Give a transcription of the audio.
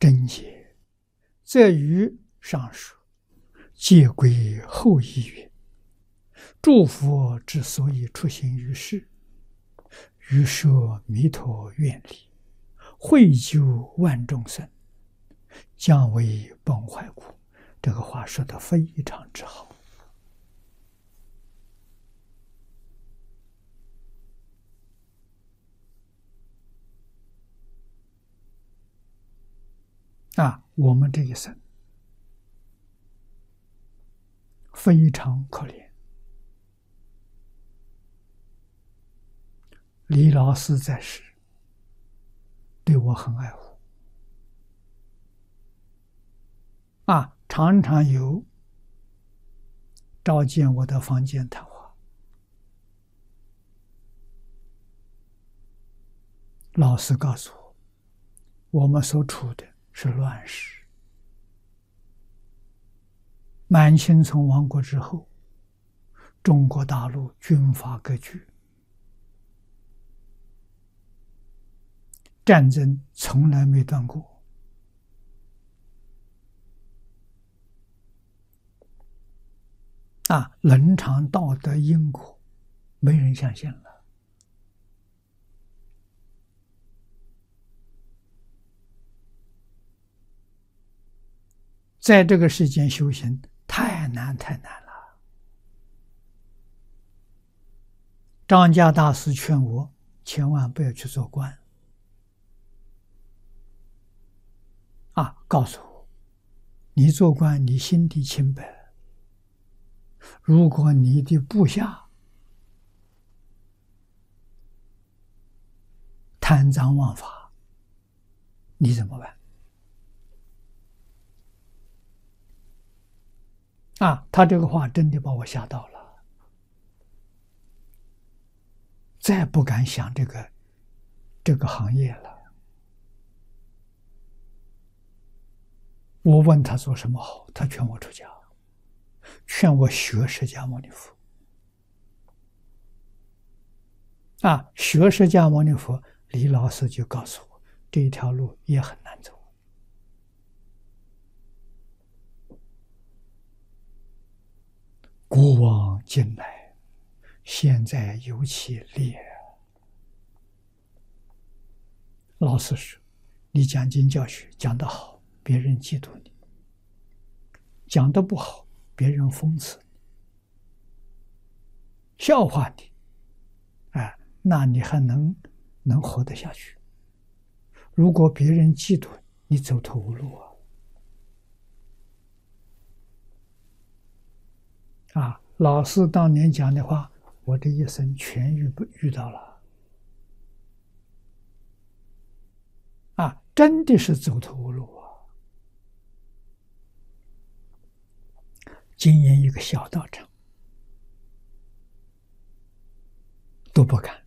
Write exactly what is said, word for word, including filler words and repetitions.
真解，则于上说，皆归后意云：诸佛之所以出行于世，于摄弥陀愿力，惠救万众生，将为本怀故。这个话说得非常之好。啊，我们这一生非常可怜。李老师在世，对我很爱护，啊，常常有召见我的房间谈话。老师告诉我，我们所处的是乱世。满清从亡国之后，中国大陆军阀割据，战争从来没断过。啊，伦常道德因果，没人相信了。在这个世间修行太难太难了。张家大师劝我千万不要去做官，啊，告诉我，你做官你心地清白，如果你的部下贪赃枉法，你怎么办？啊，他这个话真的把我吓到了，再不敢想这个这个行业了。我问他做什么好，他劝我出家，劝我学释迦牟尼佛。啊，学释迦牟尼佛，李老师就告诉我，这一条路也很难走。古往今来，现在尤其烈。老师说，你讲经教学讲得好，别人嫉妒你；讲得不好，别人讽刺你、笑话你，哎，那你还能能活得下去？如果别人嫉妒你，走投无路啊！啊，老师当年讲的话，我这一生全遇遇到了。啊，真的是走投无路啊！经营一个小道场都不敢。